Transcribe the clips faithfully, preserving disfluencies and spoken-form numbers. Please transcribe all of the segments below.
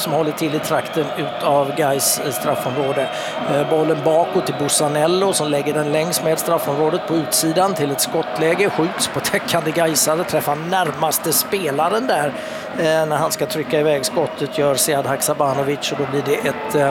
som håller till i trakten utav Gais straffområde. Bollen bakåt till Bussanello som lägger den längs med straffområdet på utsidan till ett skottläge. Skjuts på täckande Gaisare, träffar närmaste spelaren där när han ska trycka iväg skottet, gör Sead Haksabanovic, och då blir det ett eh,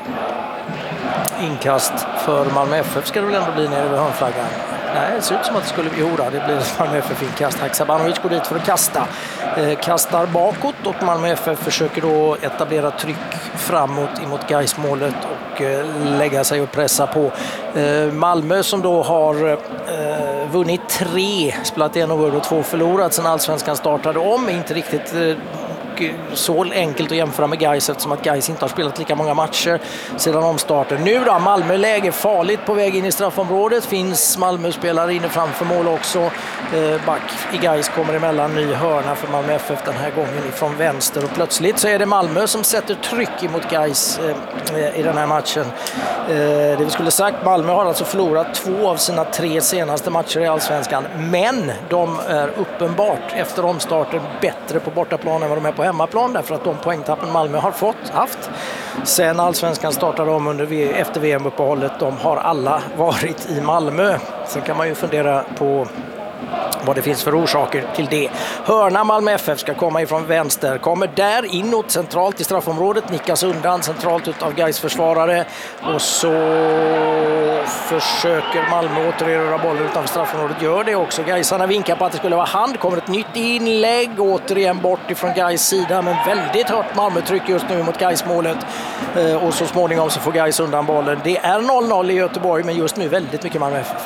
inkast för Malmö F F. Ska det väl ändå bli nere vid hörnflaggan? Nej, det ser ut som att det skulle bli hora. Det blir ett Malmö F F-inkast. Haksabanovic går dit för att kasta. Eh, kastar bakåt och Malmö F F försöker då etablera tryck framåt emot Gais-målet och eh, lägga sig och pressa på. Eh, Malmö som då har eh, vunnit tre, spelat en och två förlorat sedan Allsvenskan startade om. Inte riktigt eh, så enkelt att jämföra med Gais eftersom att Gais inte har spelat lika många matcher sedan omstarten. Nu då, Malmö läge farligt på väg in i straffområdet. Finns Malmö-spelare inne framför mål också. Eh, back i Gais kommer emellan, ny hörna för Malmö F F den här gången ifrån vänster, och plötsligt så är det Malmö som sätter tryck emot Gais eh, i den här matchen. Eh, det vi skulle sagt, Malmö har alltså förlorat två av sina tre senaste matcher i Allsvenskan, men de är uppenbart efter omstarten bättre på bortaplan än vad de är på hemmaplan, därför att de poängtappen Malmö har fått, haft sen Allsvenskan startade om under, efter V M-uppehållet, de har alla varit i Malmö. Sen kan man ju fundera på vad det finns för orsaker till det. Hörna Malmö F F ska komma ifrån vänster. Kommer där inåt centralt i straffområdet. Nickas undan centralt ut av Gais försvarare. Och så försöker Malmö återerövra bollen utanför straffområdet. Gör det också. Gaisarna vinkar på att det skulle vara hand. Kommer ett nytt inlägg. Återigen bort ifrån Gais sida. Men väldigt hårt Malmö-tryck just nu mot Gais-målet. Och så småningom så får Gais undan bollen. Det är noll noll i Göteborg, men just nu väldigt mycket Malmö F F.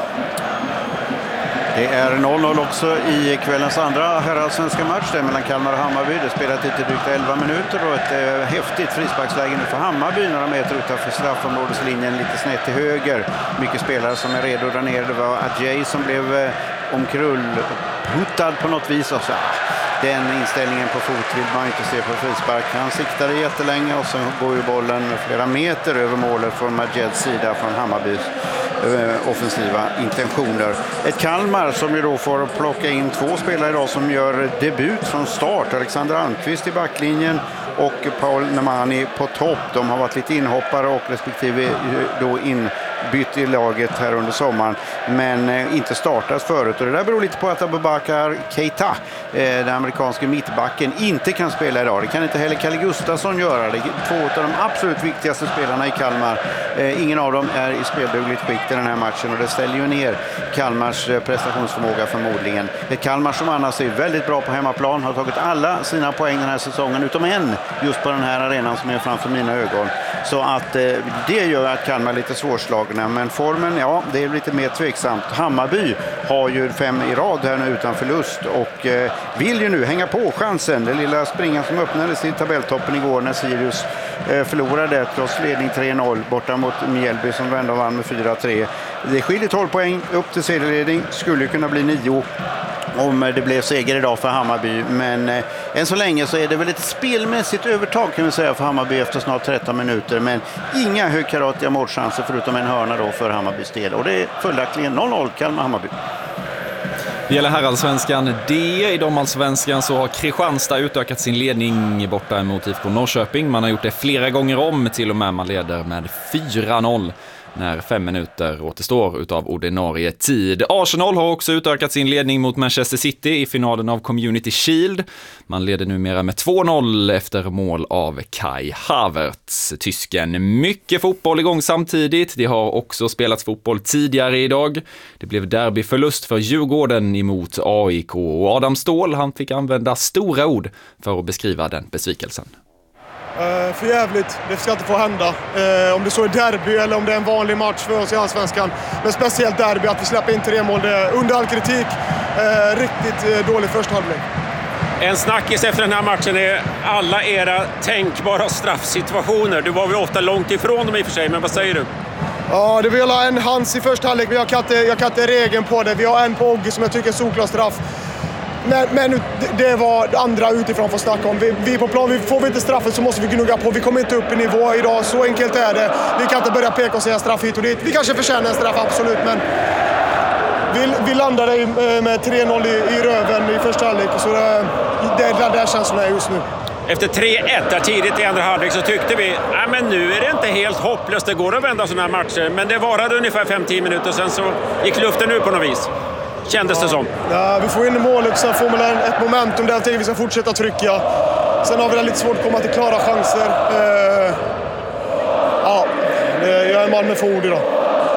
Det är noll noll också i kvällens andra herrallsvenska match där mellan Kalmar och Hammarby. Det spelat lite drygt elva minuter och ett eh, häftigt frisparksläge nu för Hammarby några meter utanför straffområdeslinjen, lite snett till höger. Mycket spelare som är redo att dra ner. Det var Adjei som blev eh, omkrullputtad på något vis. Och så, den inställningen på fot vill man inte se på frispark. Han siktade jättelänge och så går ju bollen flera meter över målet från Majeds sida, från Hammarbys offensiva intentioner. Ett Kalmar som ju då får plocka in två spelare idag som gör debut från start. Alexander Almqvist i backlinjen och Paul Nemani på topp. De har varit lite inhoppare och respektive då inbytt i laget här under sommaren, men inte startat förut. Och det där beror lite på att Abubakar Keita, den amerikanska mittbacken, inte kan spela idag. Det kan inte heller Kalle Gustafsson göra. Det är två av de absolut viktigaste spelarna i Kalmar. Ingen av dem är i speldugligt skick i den här matchen, och det ställer ju ner Kalmars prestationsförmåga förmodligen. Ett Kalmar som annars är väldigt bra på hemmaplan, har tagit alla sina poäng den här säsongen utom en just på den här arenan som är framför mina ögon. Så att eh, det gör att Kalmar är lite svårslagna, men formen, ja, det är lite mer tveksamt. Hammarby har ju fem i rad här nu utan förlust och eh, vill ju nu hänga på chansen. Det lilla springan som öppnades i tabelltoppen igår när Sirius eh, förlorade trots ledning tre noll borta mot Mjällby som vände och vann med fyra tre. Det skiljer tolv poäng upp till serieledning, skulle kunna bli nio om det blev seger idag för Hammarby, men eh, än så länge så är det väl ett spelmässigt övertag kan vi säga för Hammarby efter snart tretton minuter, men inga högkaratiga målchanser förutom en hörna då för Hammarbys del, och det är följaktligen noll noll Kalmar-Hammarby. Det gäller herrallsvenskan D. I damallsvenskan så har Kristianstad utökat sin ledning borta emot I F K Norrköping. Man har gjort det flera gånger om, till och med man leder med fyra noll när fem minuter återstår utav ordinarie tid. Arsenal har också utökat sin ledning mot Manchester City i finalen av Community Shield. Man leder numera med två noll efter mål av Kai Havertz, tysken. Mycket fotboll igång samtidigt. Det har också spelats fotboll tidigare idag. Det blev derbyförlust för Djurgården emot A I K, och Adam Ståhl, han fick använda stora ord för att beskriva den besvikelsen. Uh, för jävligt, det ska inte få hända. Uh, om det så är derby eller om det är en vanlig match för oss i Allsvenskan. Men speciellt derby, att vi släpper in tre mål, det är under all kritik. Uh, riktigt uh, dålig första halvlek. En snackis efter den här matchen är alla era tänkbara straffsituationer. Du var väl ofta långt ifrån dem i och för sig, men vad säger du? Ja, det vill ha en hands i första halvlek. Jag kan inte, jag kan inte regeln på det. Vi har en på Ogge som jag tycker är solklar straff. Men, men det var andra utifrån för att snacka om. Vi, vi på plan, vi får vi inte straffet så måste vi gnugga på. Vi kommer inte upp i nivå idag, så enkelt är det. Vi kan inte börja peka och säga straff hit och dit. Vi kanske förtjänar en straff, absolut, men vi, vi landade med tre noll i, i röven i första halvlek. Så det, det är där känslan är just nu. efter tre ett där tidigt i andra halvlek så tyckte vi nej, men nu är det inte helt hopplöst, det går att vända sådana här matcher. Men det varade ungefär fem till tio minuter, sen så gick luften ur på något vis. Kändes ja. det som. Ja, vi får in i målet, sen får man ett momentum där till vi ska fortsätta trycka. Sen har vi lite svårt att komma till klara chanser. Eh, ja, jag är en man med få ord idag.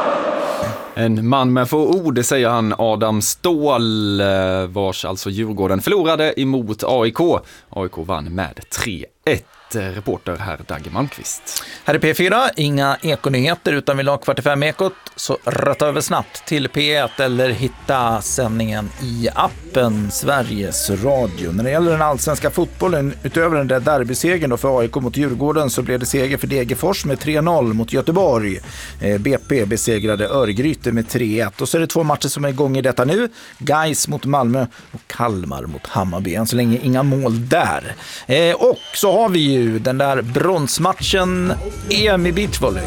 En man med få ord, det säger han Adam Ståhl, vars alltså Djurgården förlorade emot A I K. A I K vann med tre ett. Reporter här Dagge Malmqvist. Här är P fyra, inga ekonyheter utan vill ha kvart i fem ekot så rötta över snabbt till P ett eller hitta sändningen i appen Sveriges Radio. När det gäller den allsvenska fotbollen, utöver den där derbysegern då för A I K mot Djurgården, så blev det seger för Degerfors med tre noll mot Göteborg. B P besegrade Örgryte med tre ett. Och så är det två matcher som är igång i detta nu. Gais mot Malmö och Kalmar mot Hammarby. Än så länge inga mål där. Och så har vi ju den där bronsmatchen E M i beachvolley.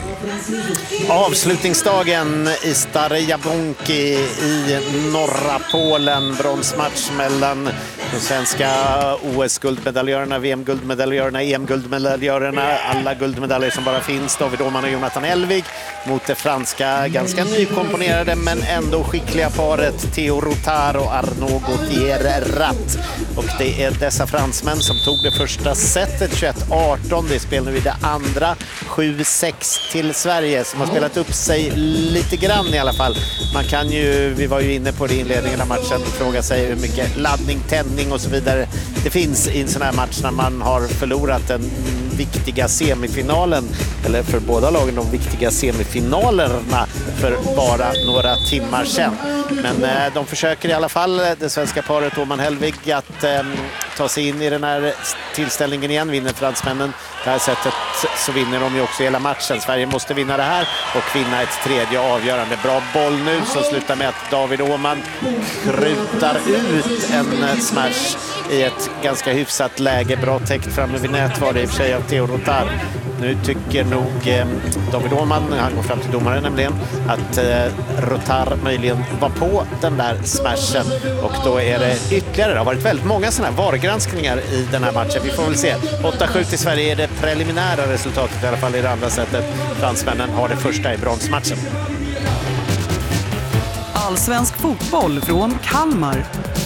Avslutningsdagen i Stare Jablonki i norra Polen. Bronsmatch mellan de svenska O S-guldmedaljörerna, V M-guldmedaljörerna, E M-guldmedaljörerna, alla guldmedaljer som bara finns. David Åhman och Jonathan Elvig mot det franska, ganska nykomponerade men ändå skickliga paret Theo Rotard och Arnaud Gauthier-Rat. Och det är dessa fransmän som tog det första setet tjugoett arton. Det spelar nu i det andra sju sex till Sverige som har spelat upp sig lite grann i alla fall. Man kan ju, vi var ju inne på det i inledningen av matchen, fråga sig hur mycket laddning, tändning och så vidare det finns i en sån här match när man har förlorat den viktiga semifinalen, eller för båda lagen de viktiga semifinalerna för bara några timmar sedan. Men eh, de försöker i alla fall, det svenska paret Åhman Helvig, att eh, ta sig in i den här tillställningen igen. Vinner fransmännen det här sättet så vinner de ju också hela matchen. Sverige måste vinna det här och vinna ett tredje avgörande. Bra boll nu som slutar med att David Åhman krutar ut en smash i ett ganska hyfsat läge. Bra täckt framme vid nät var det i och för sig av Theo Rotard. Nu tycker nog eh, David Åhman, han går fram till domaren nämligen, att eh, Rotard möjligen var på den där smashen. Och då är det ytterligare, det har varit väldigt många sådana här vargranskningar i den här matchen. Vi får väl se. åtta sju till Sverige är det preliminära resultatet i alla fall i det andra sättet. Fransmännen har det första i bronsmatchen. Allsvensk fotboll från Kalmar.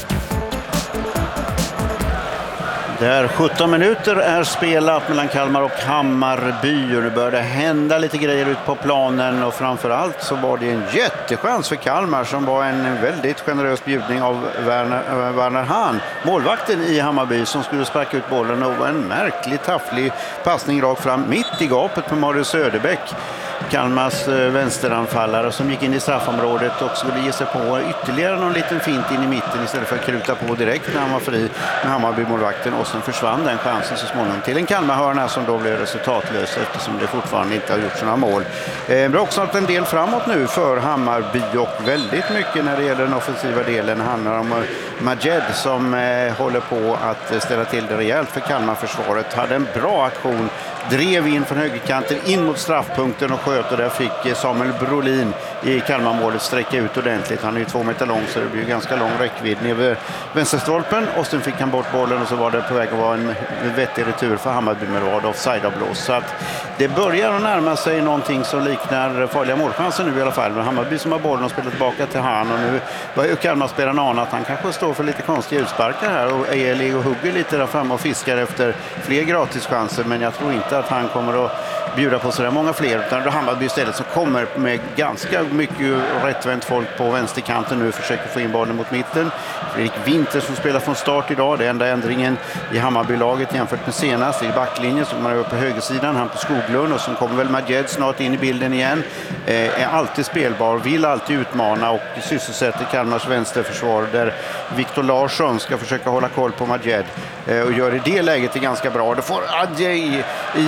Där sjutton minuter är spelat mellan Kalmar och Hammarby och nu börjar det hända lite grejer ut på planen och framförallt så var det en jättechans för Kalmar som var en väldigt generös bjudning av Werner, Werner Hahn, målvakten i Hammarby, som skulle sparka ut bollen och var en märklig tafflig passning rakt fram mitt i gapet på Marius Söderbäck. Kalmars vänsteranfallare som gick in i straffområdet och skulle ge sig på ytterligare någon liten fint in i mitten istället för att kruta på direkt när han var fri med Hammarby-målvakten, och sen försvann den chansen så småningom till en Kalmarhörna som då blev resultatlös eftersom det fortfarande inte har gjort några mål. Det har också en del framåt nu för Hammarby och väldigt mycket när det gäller den offensiva delen handlar om Majed som håller på att ställa till det rejält för Kalmar-försvaret. Hade en bra aktion, drev in från högerkanten in mot straffpunkten och sköt, och där fick Samuel Brolin i Kalmarmålet sträcka ut ordentligt. Han är ju två meter lång så det blir ganska lång räckvidd ner vänsterstolpen, och sen fick han bort bollen och så var det på väg att vara en vettig retur för Hammarby med rad offside-avblås. Så att det börjar att närma sig någonting som liknar farliga målchanser nu i alla fall. Men Hammarby som har bollen och spelat tillbaka till han, och nu var ju Kalmarspelaren ana att han kanske står för lite konstiga utsparkar här och är och hugger lite där framme och fiskar efter fler gratischanser, men jag tror inte att han kommer att bjuda på så där många fler, utan det Hammarby istället som kommer med ganska mycket rättvänt folk på vänsterkanten nu, försöker få in bollen mot mitten. Fredrik Winter som spelar från start idag, det enda ändringen i Hammarby-laget jämfört med senast i backlinjen som man är på högersidan, han på Skoglund, och som kommer väl Majed snart in i bilden igen, eh, är alltid spelbar, vill alltid utmana och sysselsätter Kalmars vänsterförsvar där Viktor Larsson ska försöka hålla koll på Majed eh, och gör i det läget det ganska bra. Då får Adje i, i,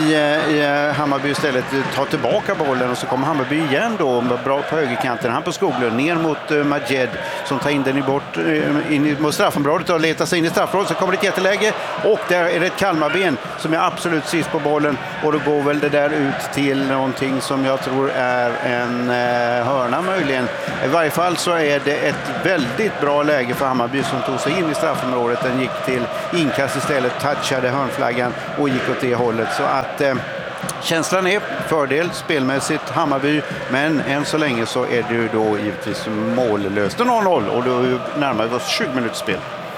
i Hammarby istället ta tillbaka bollen, och så kommer Hammarby igen då bra på högerkanten, han på Skoglund ner mot uh, Majed som tar in den i bort uh, in mot straffområdet och letar sig in i straffområdet, så kommer det ett jätteläge och där är det ett Kalmarben som är absolut sist på bollen, och då går väl det där ut till någonting som jag tror är en uh, hörna möjligen. I varje fall så är det ett väldigt bra läge för Hammarby Hammarby som tog sig in i straffområdet. Den gick till inkast istället, touchade hörnflaggan och gick åt det hållet. Så att eh, känslan är fördel spelmässigt Hammarby, men än så länge så är det ju då givetvis mållöst noll noll och då är vi närmare oss tjugo minuters spel.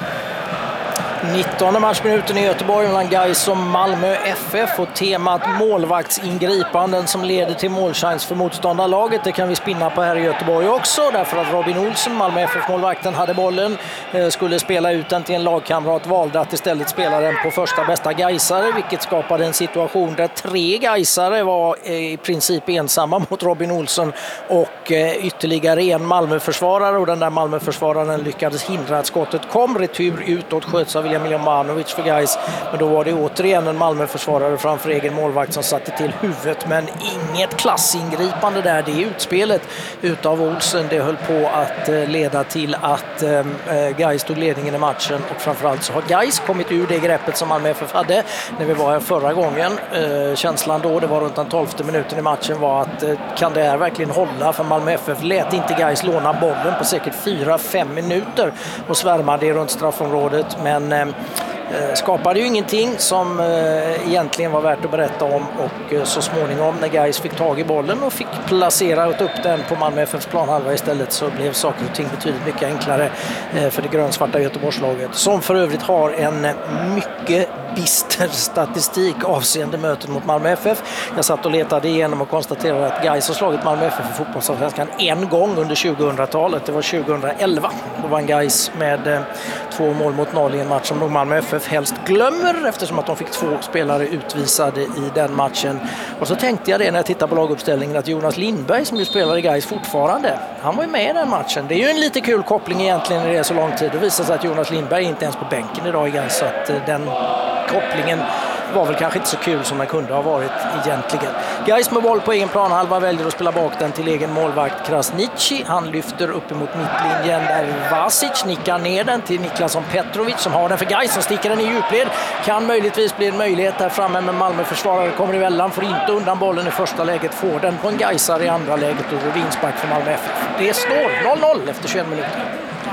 nittonde matchminuten i Göteborg mellan Gais och Malmö F F och temat målvaktsingripanden som leder till målchans för motståndarlaget. Det kan vi spinna på här i Göteborg också, därför att Robin Olsen, Malmö F F-målvakten, hade bollen, skulle spela ut den till en lagkamrat, valde att istället spela den på första bästa gaisare, vilket skapade en situation där tre gaisare var i princip ensamma mot Robin Olsen och ytterligare en Malmö-försvarare, och den där Malmö-försvararen lyckades hindra att skottet kom. Retur utåt sköts av William Miljomanovic för Gais, men då var det återigen en Malmö-försvarare framför egen målvakt som satte till huvudet, men inget klassingripande där. Det utspelet utav Olsen, det höll på att leda till att äh, Gais tog ledningen i matchen, och framförallt så har Gais kommit ur det greppet som Malmö F F hade när vi var här förra gången. Äh, känslan då, det var runt den tolfte minuten i matchen, var att äh, kan det här verkligen hålla, för Malmö F F lät inte Gais låna bollen på säkert fyra fem minuter och svärmade runt straffområdet, men äh, skapade ju ingenting som eh, egentligen var värt att berätta om, och eh, så småningom när Gais fick tag i bollen och fick placera upp den på Malmö F Fs planhalva istället, så blev saker och ting betydligt mycket enklare eh, för det grönsvarta Göteborgslaget, som för övrigt har en mycket bister statistik avseende möten mot Malmö F F. Jag satt och letade igenom och konstaterade att Gais har slagit Malmö F F i fotbollsallsvenskan en gång under tjugohundratalet. Det var tjugohundraelva. Då vann Gais med eh, två mål mot noll i en match som Malmö F F helst glömmer, eftersom att de fick två spelare utvisade i den matchen. Och så tänkte jag det när jag tittade på laguppställningen, att Jonas Lindberg, som ju spelar i Gais fortfarande, han var ju med i den matchen. Det är ju en lite kul koppling egentligen när det är så lång tid. Det visar sig att Jonas Lindberg inte ens på bänken idag i Gais, så att eh, den kopplingen var väl kanske inte så kul som den kunde ha varit egentligen. Gais med boll på egen planhalva väljer att spela bak den till egen målvakt Krasniqi. Han lyfter upp emot mittlinjen där Vasic nickar ner den till Niklasson Petrovic som har den för Gais, som sticker den i djupled. Kan möjligtvis bli en möjlighet där framme, men Malmö-försvarare kommer emellan, får inte undan bollen i första läget, får den på en Gaisare i andra läget och vinsback för Malmö F F. Det står noll noll efter tjugoett minuter.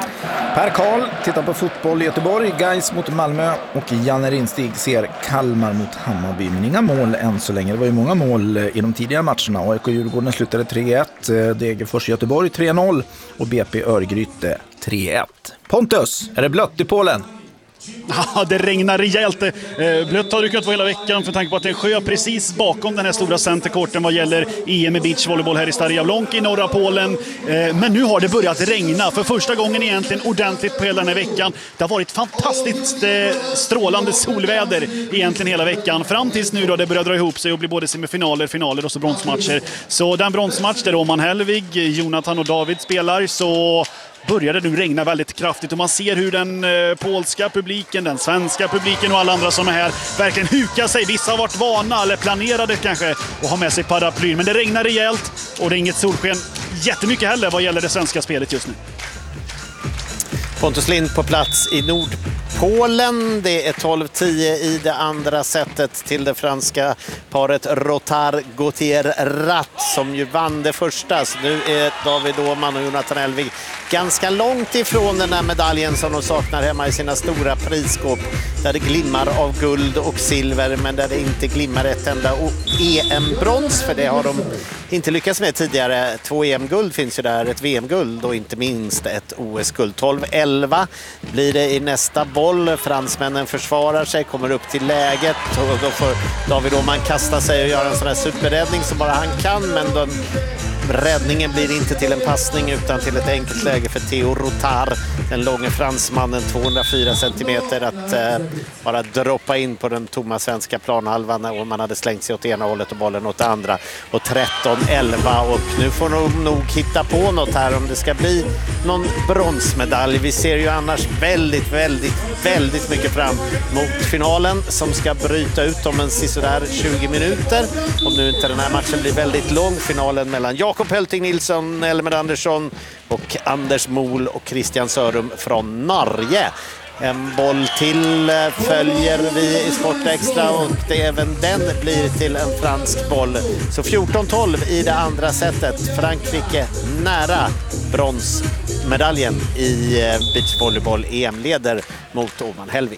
Per Karl tittar på fotboll i Göteborg, Gais mot Malmö, och Janne Rinstig ser Kalmar mot Hammarby, men inga mål än så länge. Det var ju många mål i de tidigare matcherna. A I K Djurgården slutade tre ett, Degerfors Göteborg tre noll och B P Örgryte tre ett. Pontus, är det blött i Polen? Ja, det regnar rejält. Blött har ryckat på hela veckan för tanke på att det är en sjö precis bakom den här stora centerkorten vad gäller E M i beachvolleyboll här i Stare Jablonki i norra Polen. Men nu har det börjat regna för första gången egentligen ordentligt på hela den här veckan. Det har varit fantastiskt strålande solväder egentligen hela veckan. Fram tills nu då det börjar dra ihop sig och bli både semifinaler, finaler och så bronsmatcher. Så den bronsmatch där Roman Helvig, Jonathan och David spelar, så började nu regna väldigt kraftigt och man ser hur den eh, polska publiken, den svenska publiken och alla andra som är här verkligen hukar sig. Vissa har varit vana eller planerade kanske och har med sig paraplyn, men det regnar rejält och det är inget solsken jättemycket heller vad gäller det svenska spelet just nu. Pontus Lind på plats i Nordpolen. Det är tolv tio i det andra sättet till det franska paret Rotard-Gauthier-Ratt som ju vann det första. Så nu är David Åhman och Jonathan Elvig ganska långt ifrån den här medaljen som de saknar hemma i sina stora prisskåp. Där det glimmar av guld och silver, men där det inte glimmar ett enda E M-brons, för det har de inte lyckats med tidigare. Två E M-guld finns ju där, ett V M-guld och inte minst ett O S-guld. tolv elva blir det i nästa boll. Fransmännen försvarar sig, kommer upp till läget och då får David Åhman kasta sig och göra en sån här superräddning som bara han kan, men de räddningen blir inte till en passning utan till ett enkelt läge för Theo Rotard, den långa fransmannen, tvåhundrafyra centimeter, att eh, bara droppa in på den tomma svenska planhalvan och man hade slängt sig åt ena hållet och bollen åt det andra. Och tretton elva, och nu får de nog hitta på något här om det ska bli någon bronsmedalj. Vi ser ju annars väldigt, väldigt, väldigt mycket fram mot finalen som ska bryta ut om en sisådär tjugo minuter. Om nu inte den här matchen blir väldigt lång, finalen mellan Jakob Hölting Nilsson, Elmer Andersson och Anders Mol och Christian Sörum från Norge. En boll till följer vi i Sport Extra och det, även den blir till en fransk boll. Så fjorton tolv i det andra setet. Frankrike nära bronsmedaljen i beachvolleyboll-E M-leder mot Åman Hellvig.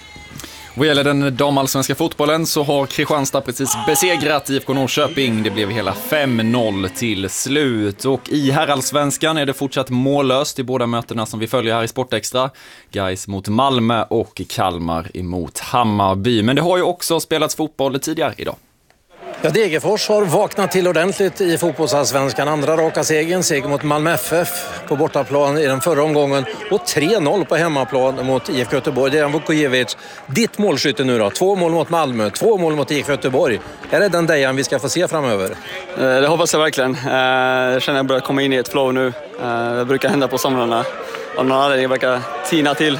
Vad gäller den damallsvenska fotbollen så har Kristianstad precis besegrat I F K Norrköping. Det blev hela fem noll till slut. Och i herrallsvenskan är det fortsatt mållöst i båda mötena som vi följer här i Sportextra. Gais mot Malmö och Kalmar emot Hammarby. Men det har ju också spelats fotboll tidigare idag. Ja, Degerfors har vaknat till ordentligt i fotbollsallsvenskan. Andra raka segern, seger mot Malmö F F på bortaplan i den förra omgången och tre noll på hemmaplan mot I F K Göteborg. Dejan Vukojevic, ditt målskytte nu då. Två mål mot Malmö, två mål mot I F K Göteborg. Är det den Dejan vi ska få se framöver? Det hoppas jag verkligen. Jag känner att jag börjar komma in i ett flow nu. Det brukar hända på somrarna. Av någon anledning verkar tina till.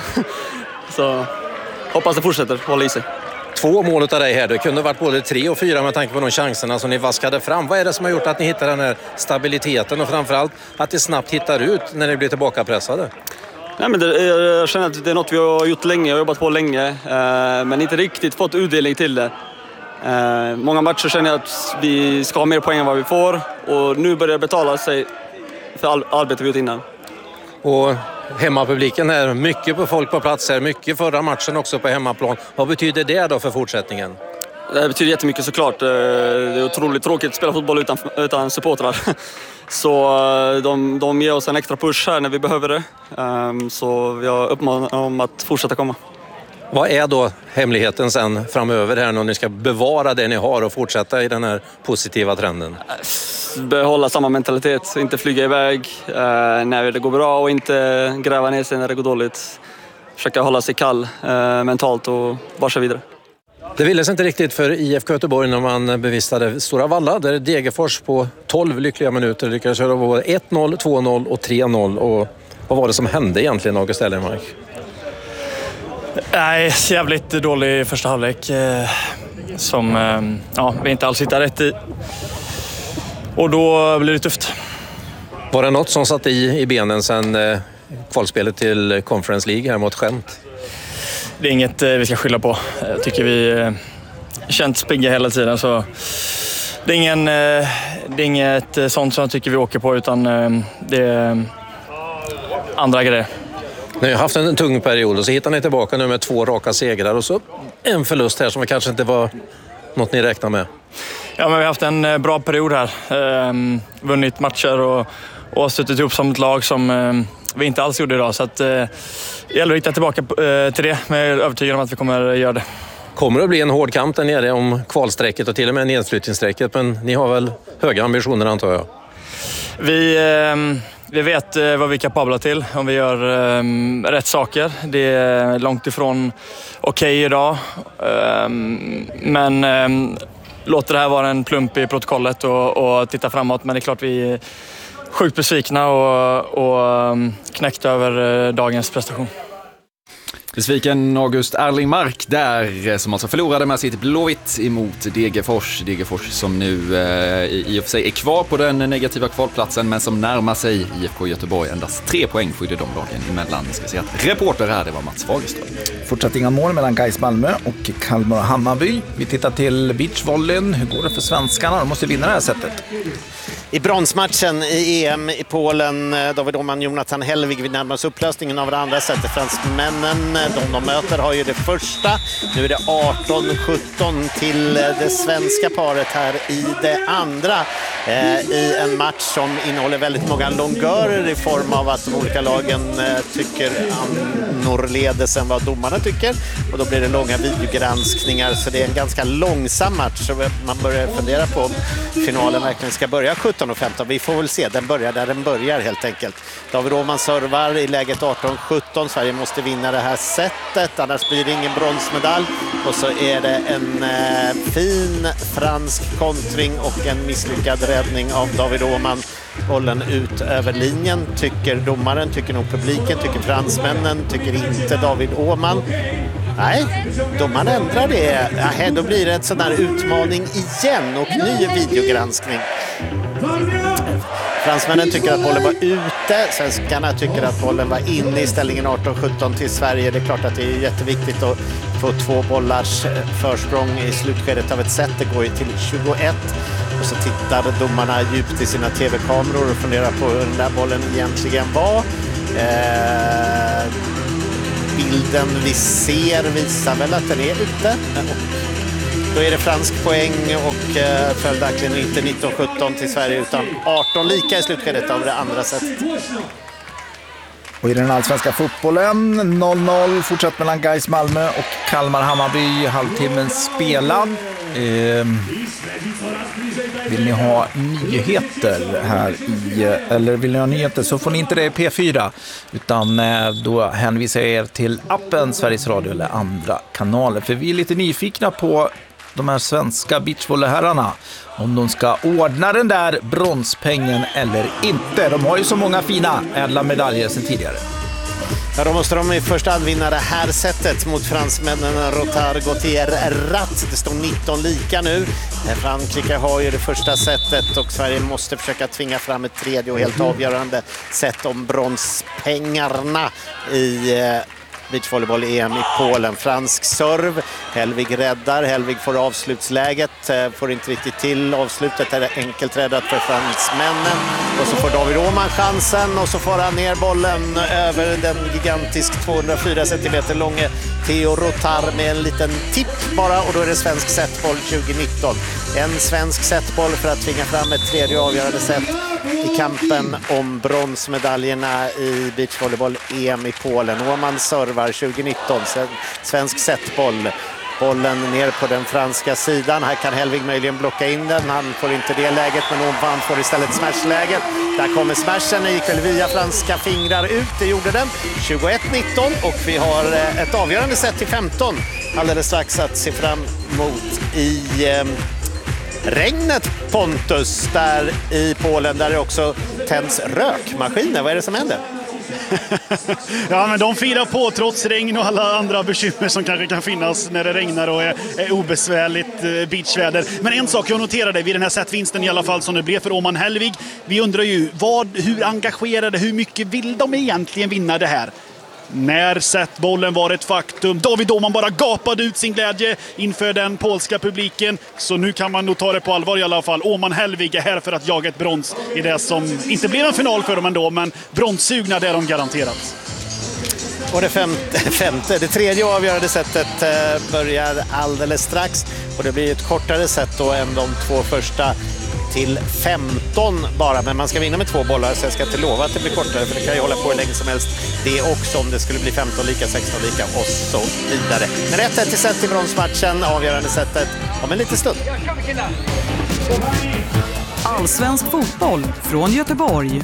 Så hoppas det fortsätter hålla i sig. Två mål av dig här. Det kunde varit både tre och fyra med tanke på de chanserna som ni vaskade fram. Vad är det som har gjort att ni hittar den här stabiliteten och framförallt att det snabbt hittar ut när ni blir tillbakapressade? Nej, men det, jag känner att det är något vi har gjort länge. Jag har jobbat på länge eh, men inte riktigt fått utdelning till det. Eh, många matcher känner jag att vi ska ha mer poäng än vad vi får och nu börjar det betala sig för all, arbetet vi gjort innan. Och hemmapubliken är mycket på folk på plats här, mycket förra matchen också på hemmaplan. Vad betyder det då för fortsättningen? Det betyder jättemycket såklart. Det är otroligt tråkigt att spela fotboll utan, utan supportrar. Så de, de ger oss en extra push här när vi behöver det. Så jag uppmanar dem att fortsätta komma. Vad är då hemligheten sen framöver här när ni ska bevara det ni har och fortsätta i den här positiva trenden? Behålla samma mentalitet, inte flyga iväg eh, när det går bra och inte gräva ner sig när det går dåligt. Försöka hålla sig kall eh, mentalt och bara köra vidare. Det ville sig inte riktigt för I F K Göteborg när man bevistade Stora Valla där Degerfors på tolv lyckliga minuter lyckades köra både ett noll, två noll och tre noll. Och vad var det som hände egentligen, August Ellenmark? Nej, jävligt dålig första halvlek eh, som eh, ja, vi inte alls hittar rätt i. Och då blir det tufft. Var det något som satt i, i benen sen eh, kvalspelet till Conference League här mot Gent? Det är inget eh, vi ska skylla på. Jag tycker vi eh, känt spigga hela tiden. Så det är, ingen, eh, det är inget eh, sånt som jag tycker vi åker på utan eh, det är eh, andra grejer. Ni har haft en tung period och så hittar ni tillbaka nu med två raka segrar och så en förlust här som kanske inte var något ni räknar med. Ja, men vi har haft en bra period här. Ehm, vunnit matcher och, och suttit ihop som ett lag som eh, vi inte alls gjorde idag. Så att, eh, det gäller att hitta tillbaka eh, till det, men jag är övertygad om att vi kommer göra det. Kommer det att bli en hård kamp där nere om kvalsträcket och till och med nedslutningssträcket, men ni har väl höga ambitioner antar jag? Vi... Eh, Vi vet eh, vad vi är kapabla till om vi gör eh, rätt saker. Det är långt ifrån okej okay idag. Eh, men eh, låter det här vara en plump i protokollet och, och titta framåt. Men det är klart vi är sjukt besvikna och, och knäckta över eh, dagens prestation. Besviken August Erlingmark där som alltså förlorade med sitt Blåvitt emot Degerfors. Degerfors som nu eh, i och för sig är kvar på den negativa kvalplatsen men som närmar sig I F K Göteborg. Endast tre poäng skiljer de lagen emellan. Ska se att reporter här, det var Mats Fagerström. Fortsatt inga mål mellan Gais Malmö och Kalmar och Hammarby. Vi tittar till beachvolleyn. Hur går det för svenskarna? De måste vinna det här sättet. I bronsmatchen i E M i Polen, David Åman, Jonathan Hellvig vid närmast upplösningen av det andra sättet. Fransmännen, de de möter har ju det första. Nu är det arton sjutton till det svenska paret här i det andra. Eh, I en match som innehåller väldigt många longörer i form av att de olika lagen eh, tycker annorledes än vad domarna tycker. Och då blir det långa videogranskningar så det är en ganska långsam match. Så man börjar fundera på om finalen verkligen ska börja sjutton och femton. Vi får väl se, den börjar där den börjar helt enkelt. David Åman servar i läget arton sjutton. Sverige måste vinna det här sättet, annars blir det ingen bronsmedalj. Och så är det en eh, fin fransk kontring och en misslyckad räddning av David Åman. Bollen ut över linjen, tycker domaren, tycker nog publiken, tycker fransmännen, tycker inte David Åman. Nej, domaren ändrar det. Ja, då blir det en sån här utmaning igen och ny videogranskning. Fransmännen tycker att bollen var ute, svenskarna tycker att bollen var inne i ställningen arton sjutton till Sverige. Det är klart att det är jätteviktigt att få två bollars försprång i slutskedet av ett set. Det går ju till tjugoett och så tittar domarna djupt i sina tv-kameror och funderar på hur den där bollen egentligen var. Eh, bilden vi ser visar väl att den är ute. Då är det fransk poäng och eh, följaktligen inte nitton sjutton till Sverige utan arton lika i slutskedet av det andra sättet. Och i den allsvenska fotbollen noll noll fortsatt mellan Gais Malmö och Kalmar Hammarby, halvtimmen spelad. Eh, vill ni ha nyheter här i, eller vill ni ha nyheter så får ni inte det i P fyra utan eh, då hänvisar jag er till appen Sveriges Radio eller andra kanaler, för vi är lite nyfikna på de här svenska beachvolleyherrarna, om de ska ordna den där bronspengen eller inte. De har ju så många fina ädla medaljer sedan tidigare. Ja, då måste de i första hand vinna det här sättet mot fransmännen Rotard Gauthier Rat. Det står nitton lika nu. Frankrike har ju det första sättet och Sverige måste försöka tvinga fram ett tredje och helt avgörande sätt om bronspengarna i beachvolleyboll-E M i Polen. Fransk serv. Helvig räddar. Helvig får avslutsläget. Får inte riktigt till. Avslutet är enkelt räddat för fransmännen. Och så får David Åhman chansen. Och så får han ner bollen över den gigantisk tvåhundrafyra centimeter långe Theo Rotard med en liten tipp bara. Och då är det svensk setboll tjugonitton. En svensk setboll för att tvinga fram ett tredje avgörande set i kampen om bronsmedaljerna i beachvolleyboll-E M i Polen. Åhman servar tjugonitton, svensk setboll. Bollen ner på den franska sidan. Här kan Helvig möjligen blocka in den. Han får inte det läget, men Åhman får istället smashläget. Där kommer smashen, gick väl via franska fingrar ut. Det gjorde den. tjugoett nitton och vi har ett avgörande set till femton. Alldeles strax att se fram emot i eh, regnet, Pontus, där i Polen, där det också tänds rökmaskiner. Vad är det som händer? Ja, men de firar på trots regn och alla andra bekymmer som kanske kan finnas när det regnar och är, är obesvärligt eh, beachväder. Men en sak jag noterade vid den här setvinsten i alla fall som det blev för Åhman Helvig. Vi undrar ju, vad, hur engagerade, hur mycket vill de egentligen vinna det här? När setbollen var ett faktum. David Åhman bara gapade ut sin glädje inför den polska publiken. Så nu kan man nog ta det på allvar i alla fall. Åhman Helvig är här för att jaga ett brons i det som inte blev en final för dem ändå, men bronssugna, det är de garanterat. Och det femte, femte, det tredje avgörande sättet börjar alldeles strax. Och det blir ett kortare sätt då än de två första till femton bara, men man ska vinna med två bollar så jag ska inte lova att det blir kortare, för det kan ju hålla på hur länge som helst det också om det skulle bli femton lika, sexton lika och så vidare. Men ett ett till set i bronsmatchen, avgörande sättet om en liten stund. Allsvensk fotboll från Göteborg.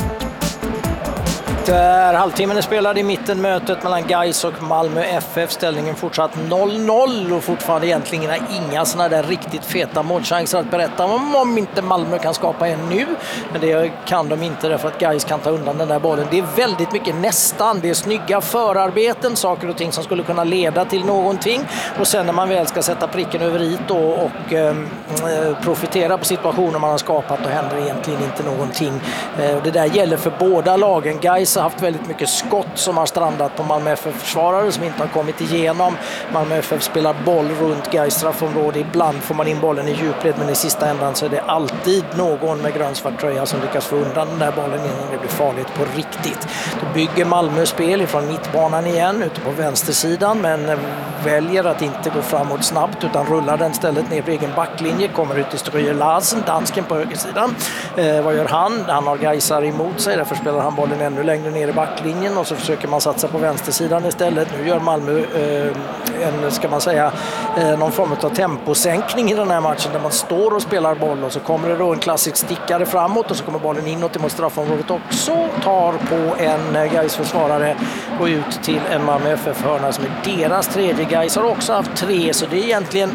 Där halvtimmen är spelad i mitten, mötet mellan Gais och Malmö F F. Ställningen fortsatt noll noll och fortfarande egentligen inga sådana där riktigt feta målchanser att berätta om, om inte Malmö kan skapa en nu. Men det kan de inte därför att Gais kan ta undan den där bollen. Det är väldigt mycket nästan. Det är snygga förarbeten, saker och ting som skulle kunna leda till någonting. Och sen när man väl ska sätta pricken över i då och eh, profitera på situationer man har skapat, då händer egentligen inte någonting. Eh, det där gäller för båda lagen. Gais har haft väldigt mycket skott som har strandat på Malmö F F-försvarare som inte har kommit igenom. Malmö F F spelar boll runt Gais straffområde. Ibland får man in bollen i djupled, men i sista ändan så är det alltid någon med grönsvart tröja som lyckas få undan den där bollen innan det blir farligt på riktigt. Då bygger Malmö spel ifrån mittbanan igen ute på vänstersidan, men väljer att inte gå framåt snabbt utan rullar den stället ner på egen backlinje. Kommer ut till Stryger Larsen, dansken på högersidan. Eh, vad gör han? Han har Gaisar emot sig, därför spelar han bollen ännu längre ner i backlinjen och så försöker man satsa på vänstersidan istället. Nu gör Malmö eh, en, ska man säga, eh, någon form av temposänkning i den här matchen där man står och spelar boll och så kommer det då en klassisk stickare framåt och så kommer bollen inåt emot straffområdet också, tar på en eh, Gais-försvarare och ut till en Malmö F F-hörna som är deras tredje. Gais har också haft tre, så det är egentligen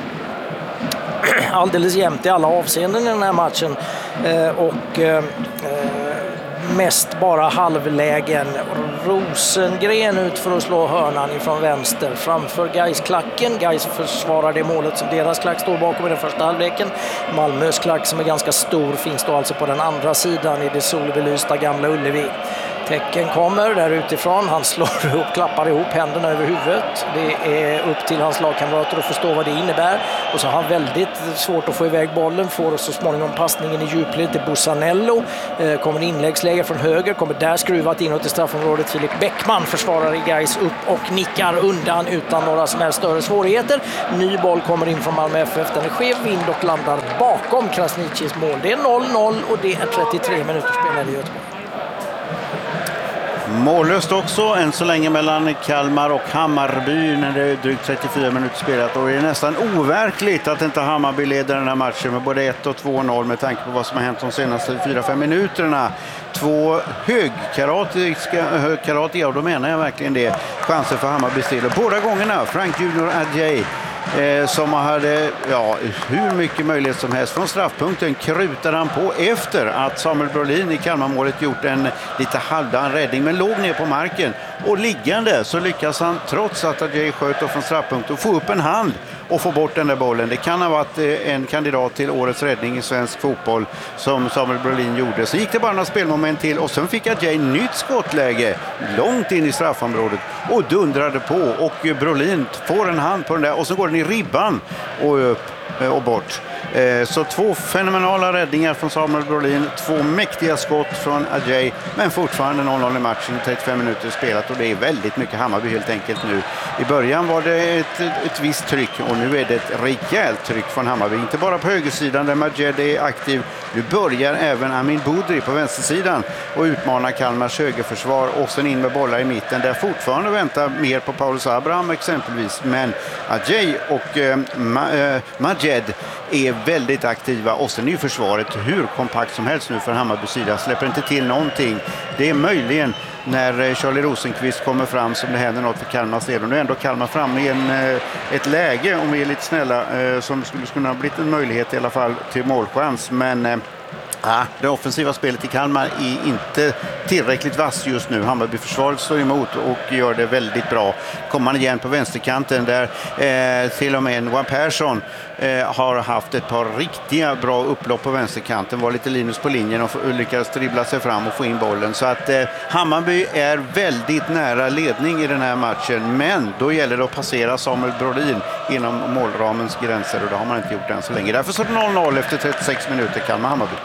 alldeles jämnt i alla avseenden i den här matchen. Eh, och eh, mest bara halvlägen. Rosengren ut för att slå hörnan ifrån vänster framför Gais-klacken. Gais försvarar det målet som deras klack står bakom i den första halvleken. Malmös klack som är ganska stor finns då alltså på den andra sidan i det solbelysta Gamla Ullevi. Tecken kommer där utifrån. Han slår ihop, klappar ihop händerna över huvudet. Det är upp till hans lagkamrater att förstå vad det innebär. Och så har han väldigt svårt att få iväg bollen. Får så småningom passningen i djupled till Bussanello. Eh, kommer inläggsläge från höger. Kommer där skruvat inåt i straffområdet. Filip Bäckman försvarar i Gais upp och nickar undan utan några som helst större svårigheter. Ny boll kommer in från Malmö F F. Den är skev vind och landar bakom Krasniqis mål. Det är noll noll och det är trettiotre minuter spelade i Göteborg. Mållöst också än så länge mellan Kalmar och Hammarby när det är drygt trettiofyra minuter spelat, och det är nästan overkligt att inte Hammarby leder den här matchen med både ett och två noll med tanke på vad som har hänt de senaste fyra fem minuterna. Två högkaratiska, högkaratiga, och då menar jag verkligen det, chanser för Hammarby till. Båda gångerna Frank Junior Adjei Eh, som hade ja, hur mycket möjlighet som helst från straffpunkten krutade han på efter att Samuel Brolin i Kalmarmålet gjort en lite halvdan räddning men låg ner på marken, och liggande så lyckas han trots att Adjei sköt från straffpunkten få upp en hand och få bort den där bollen. Det kan ha varit en kandidat till årets räddning i svensk fotboll som Samuel Brolin gjorde. Så gick det bara några spelmoment till och sen fick Adjei nytt skottläge långt in i straffområdet och dundrade på, och Brolin får en hand på den där och så går den i ribban och upp och bort. Så två fenomenala räddningar från Samuel Brolin, två mäktiga skott från Adjei, men fortfarande noll noll i matchen, trettiofem minuter spelat, och det är väldigt mycket Hammarby helt enkelt nu. I början var det ett, ett visst tryck och nu är det ett rejält tryck från Hammarby, inte bara på högersidan där Majed är aktiv. Nu börjar även Amin Budri på vänstersidan och utmanar Kalmars högerförsvar, och sen in med bollar i mitten där fortfarande väntar mer på Paulus Abraham exempelvis, men Adjei och eh, Ma, eh, Majed är väldigt aktiva, och sen är ju försvaret hur kompakt som helst nu för Hammarbys sida, släpper inte till någonting. Det är möjligen när Charlie Rosenqvist kommer fram som det händer något för Kalmars del, och nu är ändå Kalmar fram i en, ett läge, om vi är lite snälla, som skulle kunna ha blivit en möjlighet i alla fall till målchans, men ja, det offensiva spelet i Kalmar är inte tillräckligt vass just nu. Hammarby försvaret står emot och gör det väldigt bra. Kommer man igen på vänsterkanten där eh, till och med en Juan Persson eh, har haft ett par riktiga bra upplopp på vänsterkanten. Var lite Linus på linjen och lyckades dribbla sig fram och få in bollen. Så att eh, Hammarby är väldigt nära ledning i den här matchen. Men då gäller det att passera Samuel Brolin inom målramens gränser, och det har man inte gjort än så länge. Därför står det noll noll efter trettiosex minuter, Kalmar-Hammarby.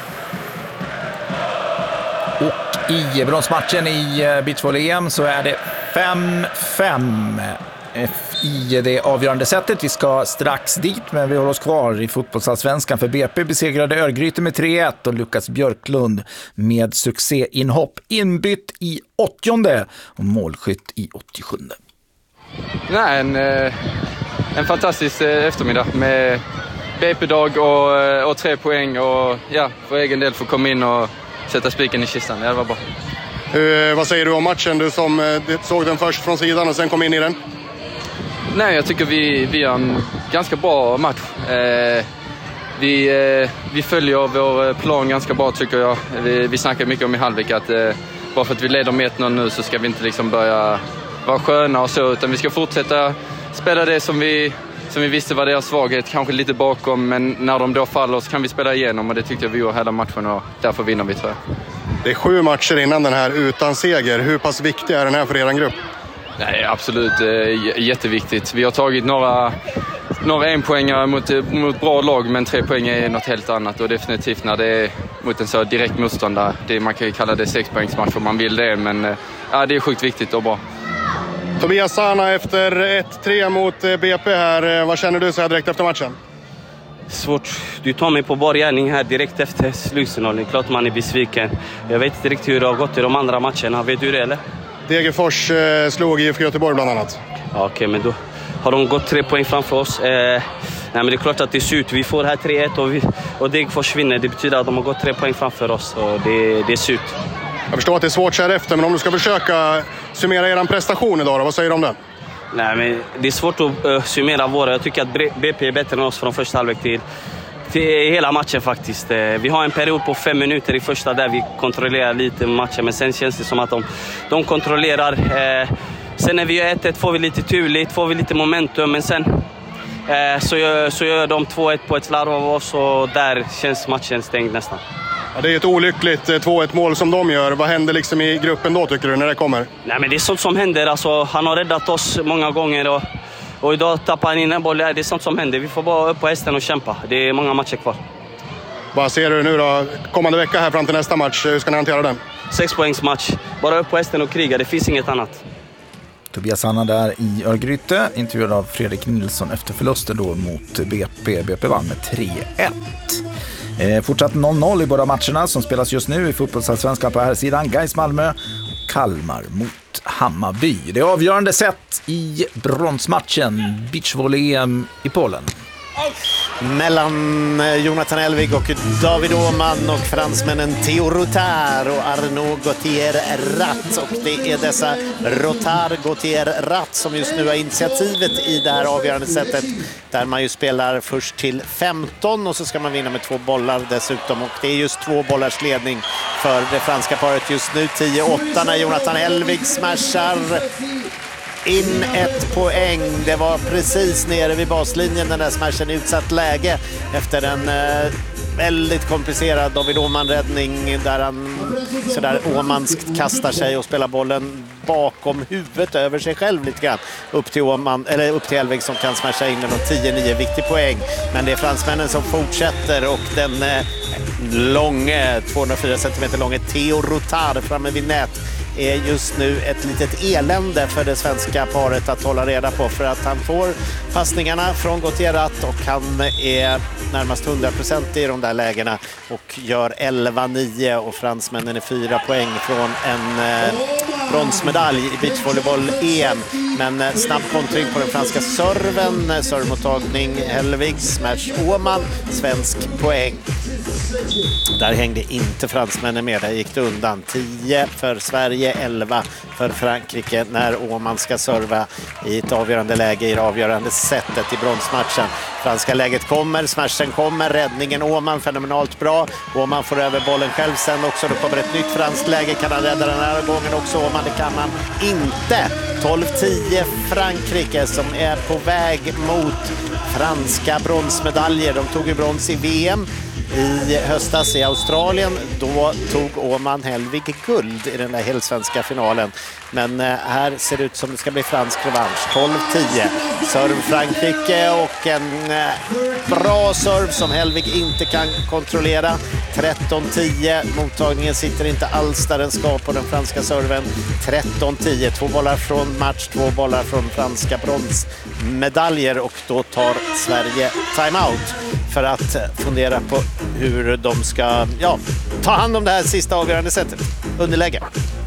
Och i bronsmatchen i beachvolley-E M så är det fem fem i det avgörande sättet. Vi ska strax dit, men vi håller oss kvar i fotbollsallsvenskan, för B P besegrade Örgryte med tre ett och Lukas Björklund med succéinhopp inbytt i åttionde och målskytt i åttiosjunde. Nej, en, en fantastisk eftermiddag med B P-dag och, och tre poäng, och ja, för egen del får komma in och sätta spiken i kistan. Det var bra. Uh, vad säger du om matchen? Du som uh, såg den först från sidan och sen kom in i den. Nej, jag tycker vi, vi har en ganska bra match. Eh, vi, eh, vi följer vår plan ganska bra, tycker jag. Vi, vi snackar mycket om i halvlek att eh, bara för att vi leder med ett noll nu så ska vi inte liksom börja vara sköna och så, utan vi ska fortsätta spela det som vi, som vi visste var deras svaghet, kanske lite bakom, men när de då faller så kan vi spela igenom, och det tyckte jag vi gjorde hela matchen, och därför vinner vi, tror jag. Det är sju matcher innan den här utan seger. Hur pass viktig är den här för er grupp? Nej, absolut eh, jätteviktigt. Vi har tagit några, några enpoängare mot, mot bra lag, men tre poäng är något helt annat, och definitivt när det är mot en så direkt motståndare. Det, man kan ju kalla det sexpoängsmatch om man vill det, men eh, ja, det är sjukt viktigt och bra. Tobias Sana efter ett tre mot B P här. Vad känner du så här direkt efter matchen? Svårt. Du tar mig på bar gärning här direkt efter slutsignalen. Klart man är besviken. Jag vet inte riktigt hur det har gått i de andra matcherna. Vet du det, eller? Degerfors eh, slog I F K Göteborg bland annat. Ja, okej, okay, men då har de gått tre poäng framför oss. Eh, nej, men det är klart att det ser ut. Vi får här tre ett och, vi, och Degerfors vinner. Det betyder att de har gått tre poäng framför oss, och det, det ser ut. Jag förstår att det är svårt så här efter, men om du ska försöka summera er prestation idag då, vad säger du om det? Nej, men det är svårt att uh, summera våra. Jag tycker att B P är bättre än oss från första halvlek till till hela matchen faktiskt. Vi har en period på fem minuter i första där vi kontrollerar lite matchen, men sen känns det som att de, de kontrollerar. Sen när vi gör ett ett får vi lite turligt, får vi lite momentum, men sen så gör, så gör de två ett på ett slarv av oss och där känns matchen stängd nästan. Ja, det är ett olyckligt två ett mål som de gör. Vad händer liksom i gruppen då tycker du när det kommer? Nej, men det är sånt som händer. Alltså, han har räddat oss många gånger och, och idag tappar han in en boll. Det är sånt som händer. Vi får bara upp på hästen och kämpa. Det är många matcher kvar. Vad ser du nu då? Kommande vecka här fram till nästa match. Hur ska ni hantera den? Sex poängs match. Bara upp på hästen och kriga. Det finns inget annat. Tobias Anna där i Örgryte, intervjuad av Fredrik Nilsson efter förlusten då mot B P. B P vann med tre ett. Eh, fortsatt noll noll i båda matcherna som spelas just nu i fotbollsallsvenskan på här sidan. Gais Malmö och Kalmar mot Hammarby. Det är avgörande sett i bronsmatchen beachvolley-E M i Polen. Mellan Jonathan Elvig och David Åhman och fransmännen Theo Rotard och Arnaud Gauthier-Rat. Och det är dessa Rotard Gauthier-Rat som just nu har initiativet i det här avgörande sättet. Där man ju spelar först till femton och så ska man vinna med två bollar dessutom. Och det är just två bollars ledning för det franska paret just nu. tio åtta när Jonathan Elvig smashar in ett poäng. Det var precis nere vid baslinjen den där smashen i utsatt läge efter en eh, väldigt komplicerad David Åhman-räddning där han sådär åmanskt kastar sig och spelar bollen bakom huvudet över sig själv lite grann upp till Åhman, eller upp till Elvig som kan smasha in den och tio nio, viktig poäng. Men det är fransmännen som fortsätter och den eh, långe, tvåhundrafyra centimeter långe Theo Rotard framme vid nät är just nu ett litet elände för det svenska paret att hålla reda på, för att han får passningarna från Gauthier-Rat och han är närmast hundra procent i de där lägena och gör elva nio och fransmännen är fyra poäng från en eh, bronsmedalj i beachvolleyboll-E M. Men eh, snabb kontring på den franska serven, servmottagning Helvig, smash Åhman, svensk poäng. Där hängde inte fransmännen med, där gick det undan. tio för Sverige, elva för Frankrike när Åhman ska serva i ett avgörande läge i det avgörande sättet i bronsmatchen. Franska läget kommer, smashen kommer, räddningen Åhman fenomenalt bra. Åhman får över bollen själv sen också, då kommer ett nytt franskt läge. Kan han rädda den här gången också Åhman? Det kan han inte. tolv tio Frankrike som är på väg mot franska bronsmedaljer. De tog ju brons i V M i höstas i Australien. Då tog Åhman Helvig guld i den där helsvenska finalen. Men här ser det ut som det ska bli fransk revansch. tolv tio. Serv Frankrike och en bra serv som Helvig inte kan kontrollera. tretton tio. Mottagningen sitter inte alls där den ska på den franska serven. tretton tio. Två bollar från match, två bollar från franska bronsmedaljer och då tar Sverige timeout för att fundera på hur de ska ja, ta hand om det här sista avgörande sättet. Underläge.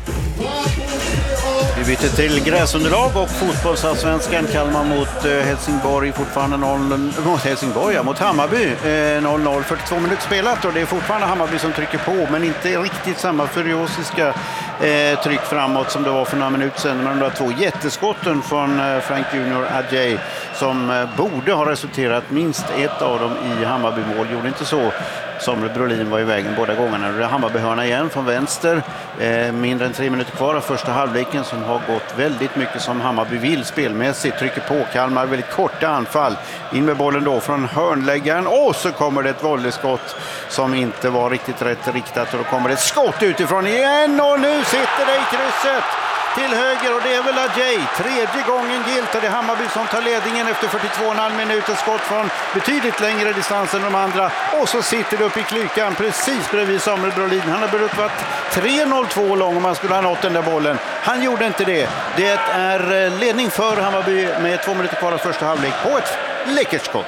Vi byter till gräsunderlag och fotbollsallsvenskan. Kalmar mot Helsingborg, fortfarande noll mot Helsingborg, ja, mot Hammarby. noll noll, fyrtiotvå minuter spelat och det är fortfarande Hammarby som trycker på, men inte riktigt samma furiosiska eh, tryck framåt som det var för några minuter sedan. Men de där två jätteskotten från eh, Frank Junior Adjei som eh, borde ha resulterat minst ett av dem i Hammarby-mål. Gjorde inte så. Samuel Brolin var i vägen båda gångerna. Det är Hammarbyhörna igen från vänster. Eh, mindre än tre minuter kvar av första halvleken som har gått väldigt mycket som Hammarby vill spelmässigt. Trycker på Kalmar, väldigt korta anfall. In med bollen då från hörnläggaren. Och så kommer det ett volleyskott som inte var riktigt rätt riktat. Och då kommer det ett skott utifrån igen. Och nu sitter det i krysset till höger och det är väl Adjei. Tredje gången gilt och det är Hammarby som tar ledningen efter fyrtiotvå och en halv minuter. Skott från betydligt längre distans än de andra. Och så sitter det upp i klykan precis bredvid Samuel Brolin. Han har börjat varit tre noll två lång om man skulle ha nått den där bollen. Han gjorde inte det. Det är ledning för Hammarby med två minuter kvar av första halvlek på ett läckert skott.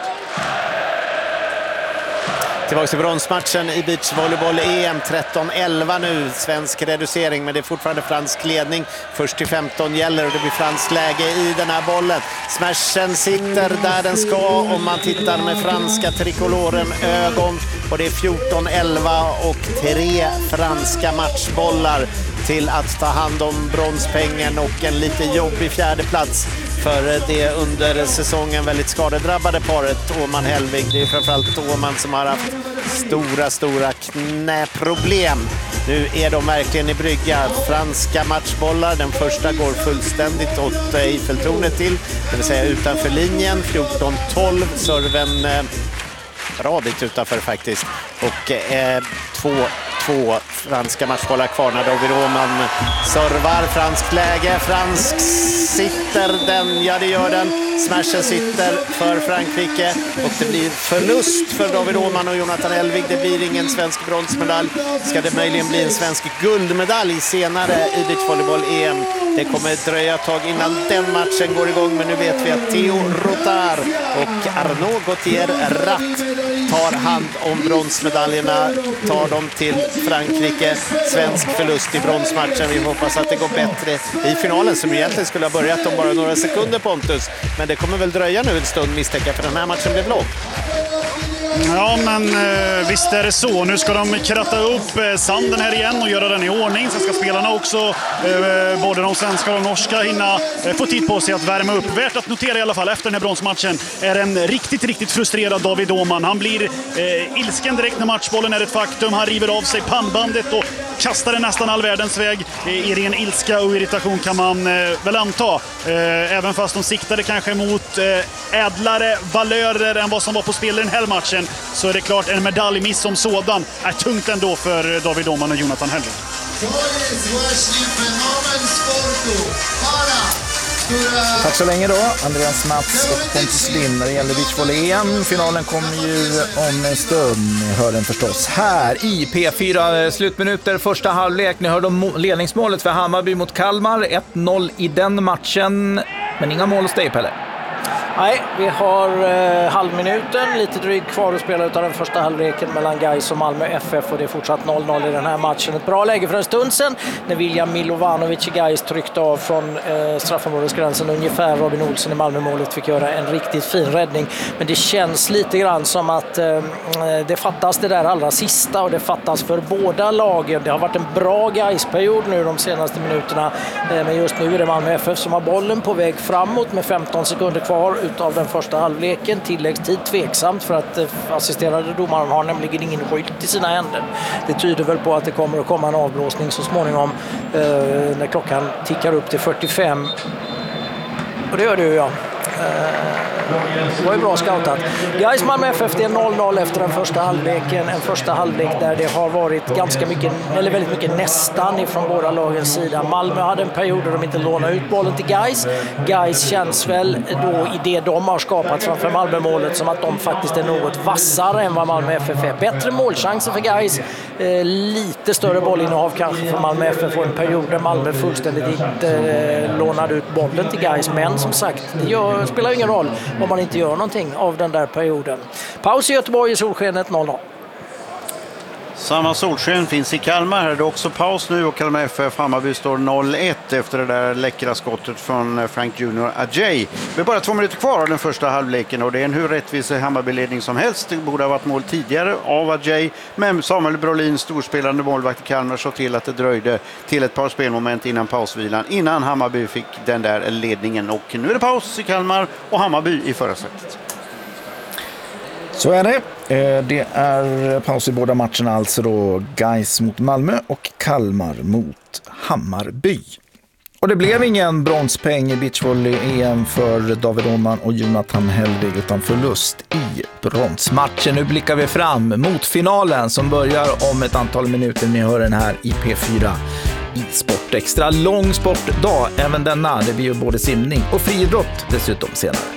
Tillbaka till bronsmatchen i beachvolleyboll-E M. tretton elva nu, svensk reducering, men det är fortfarande fransk ledning. Först till femton gäller och det blir fransk läge i den här bollen. Smashen sitter där den ska om man tittar med franska trikoloren ögon. Och det är fjorton elva och tre franska matchbollar till att ta hand om bronspengen och en lite jobbig fjärde plats för det under säsongen väldigt skadedrabbade paret Åhman-Hellvig. Det är framförallt Åhman som har haft stora, stora knäproblem. Nu är de verkligen i brygga. Franska matchbollar, den första går fullständigt åt Eiffeltornet till, det vill säga utanför linjen, fjorton tolv, serven eh, bra bit utanför faktiskt. Och eh, två två franska matchbollar kvar när David Åhman servar. Fransk läge, fransk sitter den, ja det gör den. Smashen sitter för Frankrike och det blir förlust för David Åhman och Jonathan Hellvig. Det blir ingen svensk bronsmedalj. Ska det möjligen bli en svensk guldmedalj senare i beachvolleyboll-E M? Det kommer dröja ett tag innan den matchen går igång, men nu vet vi att Theo Rotard och Arnaud Gauthier Ratt tar hand om bronsmedaljerna, tar dem till Frankrike. Svensk förlust i bronsmatchen. Vi hoppas att det går bättre i finalen som egentligen skulle ha börjat om bara några sekunder, Pontus. Men det kommer väl dröja nu en stund, misstänka, för den här matchen blev lång. Ja, men eh, visst är det så. Nu ska de kratta upp eh, sanden här igen och göra den i ordning. Sen ska spelarna också, eh, både de svenska och de norska, hinna eh, få tid på sig att värma upp. Värt att notera i alla fall efter den här bronsmatchen är en riktigt, riktigt frustrerad David Åhman. Han blir eh, ilsken direkt när matchbollen är ett faktum. Han river av sig pannbandet och kastar den nästan all världens väg. Eh, I ren ilska och irritation kan man eh, väl anta. Eh, även fast de siktade kanske mot eh, ädlare valörer än vad som var på spel i den här matchen, så är det klart en medaljmiss som sådan är tungt ändå för David Åhman och Jonathan Hellvig. Tack så länge då, Andreas Mats och Pontus Lind. När det gäller beachvolley-E M, finalen kommer ju om en stund. Ni hör den förstås här i P fyra. Slutminuter, första halvlek. Ni hörde om ledningsmålet för Hammarby mot Kalmar. ett noll i den matchen, men inga mål hos dig, Pelle. Nej, vi har eh, halvminuten, lite drygt kvar att spela utav den första halvleken mellan Gais och Malmö F F, och det är fortsatt noll noll i den här matchen. Ett bra läge för en stund sedan när William Milovanovic i Gais tryckte av från eh, straffområdesgränsen ungefär. Robin Olsen i Malmö-målet fick göra en riktigt fin räddning, men det känns lite grann som att eh, det fattas det där allra sista, och det fattas för båda lagen. Det har varit en bra Gais-period nu de senaste minuterna, eh, men just nu är det Malmö F F som har bollen på väg framåt med femton sekunder kvar utav den första halvleken. Tilläggstid tveksamt, för att eh, assisterade domaren har nämligen ingen skylt i sina händer. Det tyder väl på att det kommer att komma en avblåsning så småningom eh, när klockan tickar upp till fyrtiofem. Och det gör det ju, ja. Det var ju bra scoutat. Gais Malmö F F, det är noll noll efter den första halvleken. En första halvlek där det har varit ganska mycket, eller väldigt mycket nästan ifrån båda lagens sida. Malmö hade en period där de inte lånade ut bollen till Gais. Gais känns väl då i det de har skapat framför Malmö-målet som att de faktiskt är något vassare än vad Malmö F F är. Bättre målchanser för Gais. Eh, lite större bollinnehav kanske för Malmö F F, och en period där Malmö fullständigt inte eh, lånade ut bollen till Gais. Men som sagt, det gör, spelar ingen roll om man inte gör någonting av den där perioden. Paus i Göteborg i solskenet noll noll. Samma solsken finns i Kalmar. Här är det också paus nu, och Kalmar F F Hammarby står noll ett efter det där läckra skottet från Frank Junior Ajay. Det är bara två minuter kvar av den första halvleken, och det är en hur rättvis Hammarby-ledning som helst. Det borde ha varit mål tidigare av Ajay, men Samuel Brolin, storspelande målvakt i Kalmar, så till att det dröjde till ett par spelmoment innan pausvilan, innan Hammarby fick den där ledningen. Och nu är det paus i Kalmar och Hammarby i förra sättet. Så är det. Det är paus i båda matcherna, alltså då Gais mot Malmö och Kalmar mot Hammarby. Och det blev ingen bronspeng i beachvolley-E M för David Åhman och Jonathan Hellvig, utan förlust i bronsmatchen. Nu blickar vi fram mot finalen som börjar om ett antal minuter. Ni hör den här i P fyra i Sport Extra. Lång sportdag även denna. Det blir ju både simning och friidrott dessutom senare.